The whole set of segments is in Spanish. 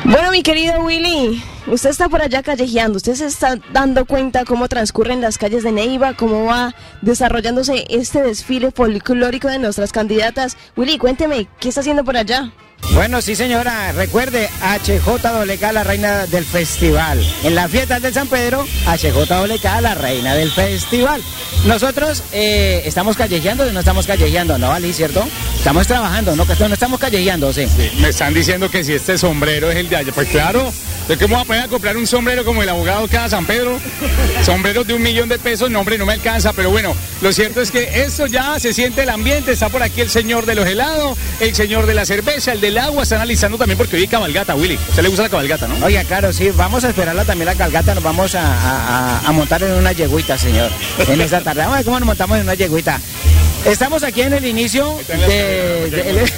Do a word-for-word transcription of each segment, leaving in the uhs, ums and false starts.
Bueno, mi querido Willy, usted está por allá callejeando, usted se está dando cuenta cómo transcurren las calles de Neiva, cómo va desarrollándose este desfile folclórico de nuestras candidatas. Willy, cuénteme, ¿qué está haciendo por allá? Bueno, sí señora, recuerde, H J W K, la reina del festival. En las fiestas del San Pedro, H J W K, la reina del festival. Nosotros eh, estamos callejeando o no estamos callejeando, ¿no, Ali, cierto? Estamos trabajando, ¿no? No estamos callejeando, ¿sí? Sí, me están diciendo que si este sombrero es el de allá. Pues claro, ¿de qué me voy a poner a comprar un sombrero como el abogado cada San Pedro? Sombreros de un millón de pesos, no hombre, no me alcanza, pero bueno, lo cierto es que esto ya se siente el ambiente, está por aquí el señor de los helados, el señor de la cerveza, el del agua, está analizando también porque hoy hay cabalgata, Willy. ¿A usted le gusta la cabalgata, no? Oiga, claro, sí, vamos a esperarla también la cabalgata, nos vamos a, a, a montar en una yeguita, señor, en esta tarde. Vamos a ver cómo nos montamos en una yeguita. Estamos aquí en el inicio de... de el...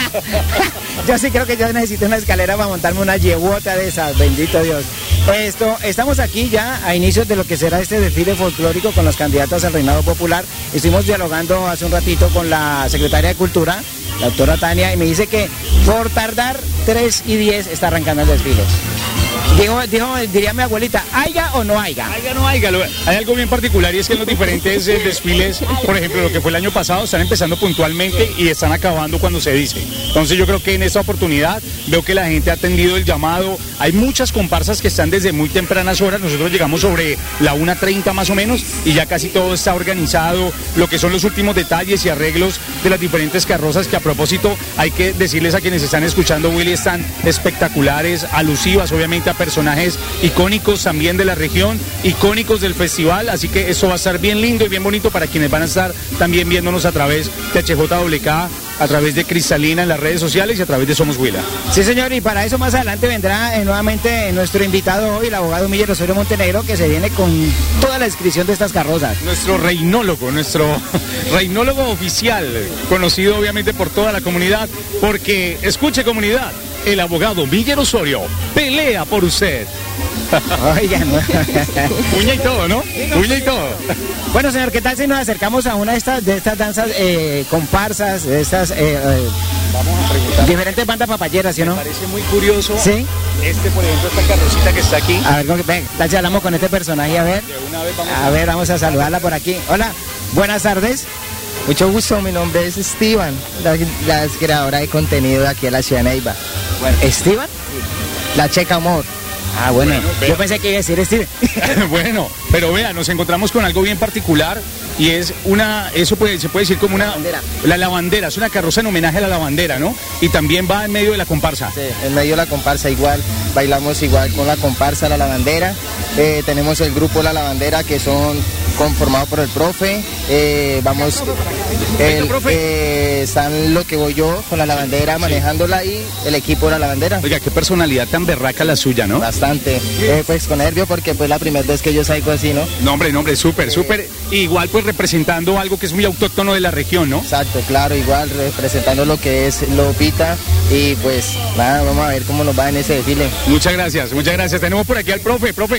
Yo sí creo que yo necesito una escalera para montarme una yeguota de esas, bendito Dios. Esto, estamos aquí ya a inicios de lo que será este desfile folclórico con los candidatos al reinado popular. Estuvimos dialogando hace un ratito con la secretaria de Cultura, la doctora Tania, y me dice que por tardar tres y diez está arrancando el desfile. Dijo, dijo, diría mi abuelita, ¿haiga o no haiga? Haiga o no haiga. Hay algo bien particular y es que en los diferentes eh, desfiles, por ejemplo, lo que fue el año pasado, están empezando puntualmente y están acabando cuando se dice. Entonces yo creo que en esta oportunidad veo que la gente ha atendido el llamado. Hay muchas comparsas que están desde muy tempranas horas. Nosotros llegamos sobre la una treinta más o menos y ya casi todo está organizado. Lo que son los últimos detalles y arreglos de las diferentes carrozas que a propósito hay que decirles a quienes están escuchando, Willy, están espectaculares, alusivas obviamente a personajes icónicos también de la región, icónicos del festival, así que eso va a estar bien lindo y bien bonito para quienes van a estar también viéndonos a través de H J W K, a través de Cristalina en las redes sociales y a través de Somos Huila. Sí, señor, y para eso más adelante vendrá eh, nuevamente nuestro invitado hoy, el abogado Miller Osorio Montenegro, que se viene con toda la descripción de estas carrozas. Nuestro reinólogo, nuestro reinólogo oficial, conocido obviamente por toda la comunidad, porque, escuche comunidad, el abogado Miller Osorio pelea por usted. Oigan, uña y todo, ¿no? Uña y todo. Bueno, señor, ¿qué tal si nos acercamos a una de estas, de estas danzas eh, comparsas, de estas eh, eh, Vamos a preguntar. diferentes bandas papayeras, ¿sí o no? Me parece muy curioso. Sí. Este, por ejemplo, esta carrocita que está aquí. A ver, ven, tal si hablamos con este personaje, a ver. De una vez vamos a... a ver, vamos a saludarla por aquí. Hola, buenas tardes. Mucho gusto, mi nombre es Esteban, la, la creadora de contenido de aquí en la ciudad de Neiva. Bueno, ¿Esteban? La Checa Amor. Ah, bueno, bueno yo vea. pensé que iba a decir Steven. Bueno, pero vea, nos encontramos con algo bien particular y es una, eso puede, se puede decir como una... Lavandera. La lavandera, es una carroza en homenaje a la lavandera, ¿no? Y también va en medio de la comparsa. Sí, en medio de la comparsa igual, bailamos igual con la comparsa La Lavandera. Eh, tenemos el grupo La Lavandera que son conformados por el profe. Eh, vamos, el, eh, están lo que voy yo con la lavandera manejándola y el equipo de La Lavandera. Oiga, qué personalidad tan berraca la suya, ¿no? Bastante, eh, pues con nervio porque pues la primera vez que yo salgo así, ¿no? No, hombre, no, hombre, súper, súper. Igual pues representando algo que es muy autóctono de la región, ¿no? Exacto, claro, igual representando lo que es Lopita y pues nada, vamos a ver cómo nos va en ese desfile. Muchas gracias, muchas gracias. Tenemos por aquí al profe, profe.